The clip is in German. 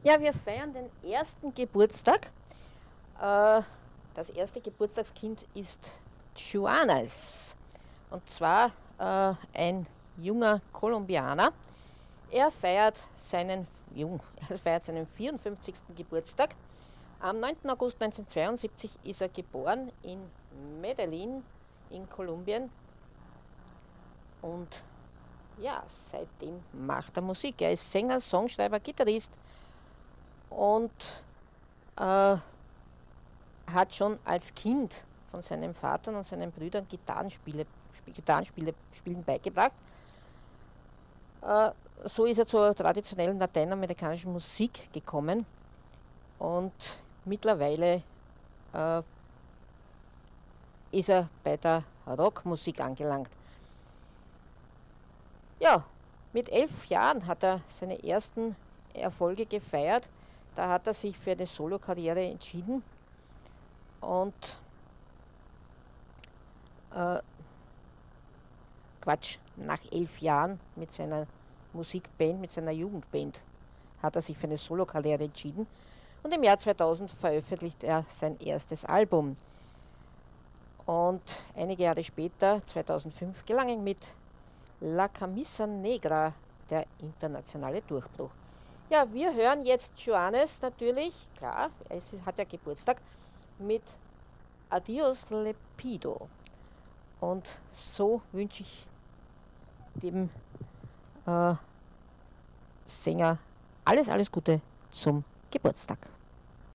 Ja, wir feiern den ersten Geburtstag. Das erste Geburtstagskind ist Juanes. Und zwar ein junger Kolumbianer. Er feiert seinen 54. Geburtstag. Am 9. August 1972 ist er geboren in Medellin in Kolumbien. Und ja, seitdem macht er Musik. Er ist Sänger, Songschreiber, Gitarrist und hat schon als Kind von seinem Vater und seinen Brüdern Gitarrenspiele spielen beigebracht. So ist er zur traditionellen lateinamerikanischen Musik gekommen und mittlerweile ist er bei der Rockmusik angelangt. Ja, mit 11 Jahren hat er seine ersten Erfolge gefeiert. Da hat er sich für eine Solokarriere entschieden und nach 11 Jahren mit seiner Musikband, mit seiner Jugendband, hat er sich für eine Solokarriere entschieden und im Jahr 2000 veröffentlicht er sein erstes Album. Und einige Jahre später, 2005, gelang ihm mit La Camisa Negra der internationale Durchbruch. Ja, wir hören jetzt Juanes natürlich, klar, es hat ja Geburtstag, mit Adios Le Pido. Und so wünsche ich dem Sänger alles Gute zum Geburtstag.